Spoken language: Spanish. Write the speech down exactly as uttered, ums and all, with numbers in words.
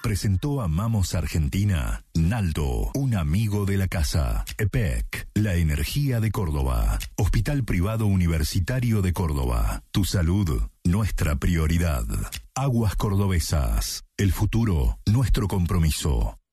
presentó Amamos Argentina. Naldo, un amigo de la casa. E P E C, la energía de Córdoba. Hospital Privado Universitario de Córdoba. Tu salud, nuestra prioridad. Aguas Cordobesas, el futuro, nuestro compromiso.